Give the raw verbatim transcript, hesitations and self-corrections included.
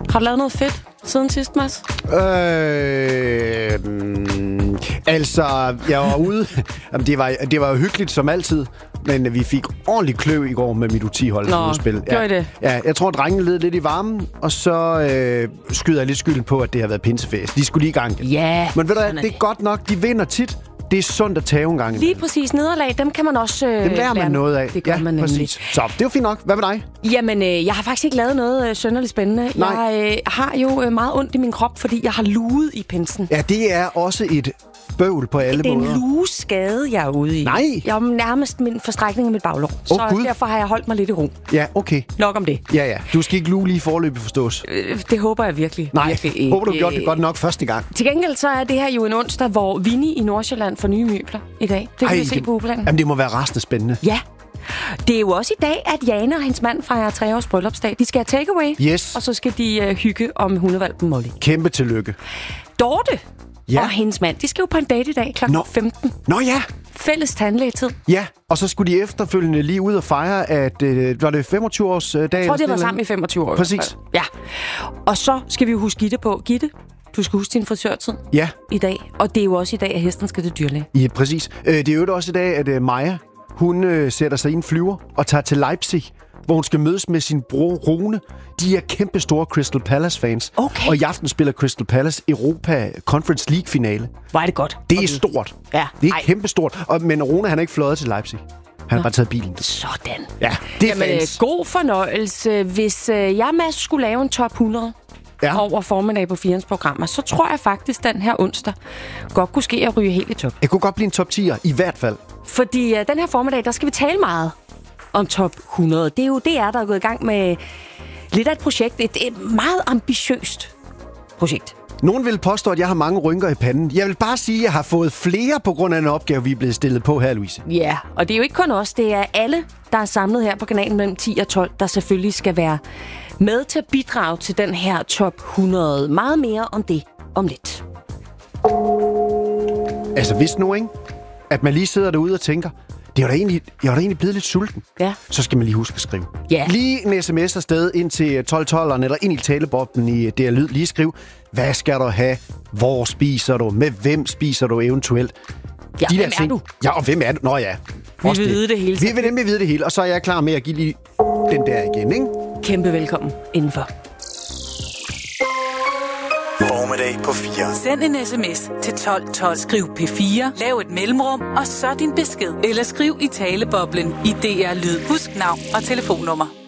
Har du lavet noget fedt siden sidst, Mads? Øh, mm, altså, jeg var ude. Jamen, det, var, det var hyggeligt som altid, men vi fik ordentligt kløv i går med mit U ti-hold. Nå, spil. gjorde I det? Ja, jeg tror, drengene led lidt i varmen, og så øh, skyder jeg lidt skylden på, at det har været pinsefest. De skulle lige i gang. Ja. Men ved du hvad, det er godt nok. De vinder tit. Det er sundt at tage en gang. Lige præcis. Nederlag, dem kan man også øh, Dem lærer man lære. noget af. Det gør ja, man nemlig. Præcis. Så det var fint nok. Hvad med dig? Jamen, øh, jeg har faktisk ikke lavet noget øh, synderligt spændende. Nej. Jeg øh, har jo øh, meget ondt i min krop, fordi jeg har luget i pinsen. Ja, det er også et bøvl på alle det er måder. en lugeskade, jeg er ude i. Nej. Jeg er nærmest min forstrækning af mit baglår. Åh, så Gud. derfor har jeg holdt mig lidt i ro. Ja, okay. Nok om det. Ja, ja. Du skal ikke luge lige forløbet forstås. Øh, det håber jeg virkelig. Nej, virkelig ikke. håber du gjorde det godt nok første gang. Til gengæld så er det her jo en onsdag, hvor Vinnie i Nordsjælland får nye møbler i dag. Det kan Ej, vi se det, på ugeplanen. Jamen, det må være resten spændende. Ja. Det er jo også i dag, at Jane og hendes mand fejrer tre års bryllupsdag. De skal have takeaway, Yes. og så skal de uh, hygge om hundevalpen Molly. Kæmpe tillykke. Dorte Ja. og hendes mand, de skal jo på en date i dag klokken Nå. femten. Nå ja. Fælles tandlægetid. Ja, og så skulle de efterfølgende lige ud og fejre, at øh, var det femogtyve års øh, dag? Jeg tror, de har været sammen i femogtyve år. Præcis. Ja. Og så skal vi jo huske Gitte på. Gitte, du skal huske din frisørtid Ja, i dag. Og det er jo også i dag, at hesten skal til dyrlæge. ja præcis. Øh, det er jo også i dag, at øh, Maja, hun øh, sætter sig i en flyver og tager til Leipzig, hvor hun skal mødes med sin bror Rune. De er kæmpe store Crystal Palace-fans. Okay. Og i aften spiller Crystal Palace Europa Conference League-finale. Hvor er det godt. Det er stort. Ja. Det er Ej. kæmpe stort. Og, men Rune, han er ikke fløjet til Leipzig. Han har bare taget bilen. Sådan. Ja, det er Jamen, fans. god fornøjelse. Hvis øh, jeg, Mads, skulle lave en top hundrede Ja. over formiddag på firens programmer, så tror jeg faktisk, den her onsdag godt kunne ske at ryge helt i top. Jeg kunne godt blive en top tier, i hvert fald. Fordi øh, den her formiddag, der skal vi tale meget om top hundrede. Det er jo D R, der er gået i gang med lidt af et projekt. Et, et meget ambitiøst projekt. Nogen vil påstå, at jeg har mange rynker i panden. Jeg vil bare sige, at jeg har fået flere på grund af en opgave, vi er blevet stillet på her, Louise. Ja, og det er jo ikke kun os. Det er alle, der er samlet her på kanalen mellem ti og tolv, der selvfølgelig skal være med til at bidrage til den her top hundrede. Meget mere om det om lidt. Altså, hvis nu, ikke? At man lige sidder derude og tænker, det var da egentlig, jeg var da egentlig blevet lidt sulten. Ja. Så skal man lige huske at skrive. Ja. Lige en sms afsted ind til tolv tolv'eren eller ind i taleboblen i D R Lyd. Lige skriv, hvad skal du have? Hvor spiser du? Med hvem spiser du eventuelt? Ja, De der hvem er ting. du? Ja, og hvem er du? Nå ja. Vi Også vil det. vide det hele. Vi vil nemlig vide det hele, og så er jeg klar med at give lige den der igen, ikke? Kæmpe velkommen indenfor. Formiddag på fire. Send en sms til tolv tolv. Skriv P fire, lav et mellemrum, og så din besked. Eller skriv i taleboblen i D R Lyd. Husk navn og telefonnummer.